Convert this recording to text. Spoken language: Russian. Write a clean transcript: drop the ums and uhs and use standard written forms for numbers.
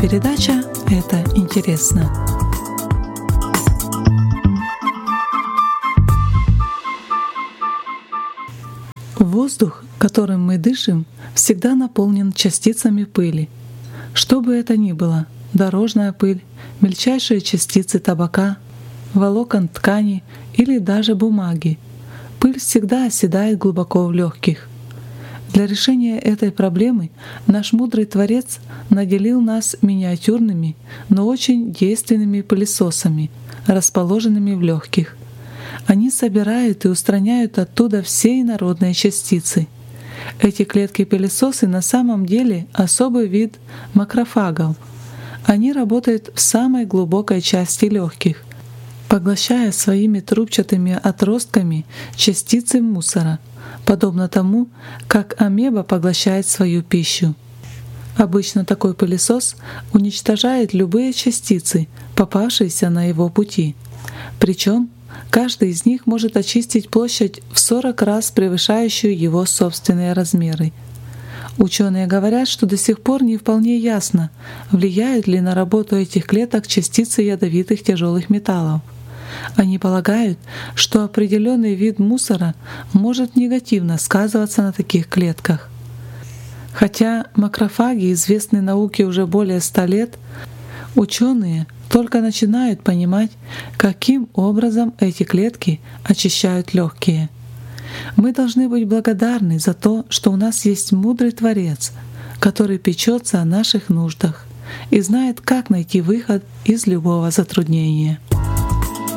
Радиопередача «Это интересно». Воздух, которым мы дышим, всегда наполнен частицами пыли. Что бы это ни было — дорожная пыль, мельчайшие частицы табака, волокон ткани или даже бумаги — пыль всегда оседает глубоко в легких. Для решения этой проблемы наш мудрый Творец наделил нас миниатюрными, но очень действенными пылесосами, расположенными в легких. Они собирают и устраняют оттуда все инородные частицы. Эти клетки-пылесосы на самом деле особый вид макрофагов. Они работают в самой глубокой части легких, поглощая своими трубчатыми отростками частицы мусора, подобно тому, как амеба поглощает свою пищу. Обычно такой пылесос уничтожает любые частицы, попавшиеся на его пути. Причем каждый из них может очистить площадь в 40 раз превышающую его собственные размеры. Ученые говорят, что до сих пор не вполне ясно, влияют ли на работу этих клеток частицы ядовитых тяжелых металлов. Они полагают, что определенный вид мусора может негативно сказываться на таких клетках. Хотя макрофаги известны науке уже более 100 лет, ученые только начинают понимать, каким образом эти клетки очищают легкие. Мы должны быть благодарны за то, что у нас есть мудрый Творец, который печется о наших нуждах и знает, как найти выход из любого затруднения.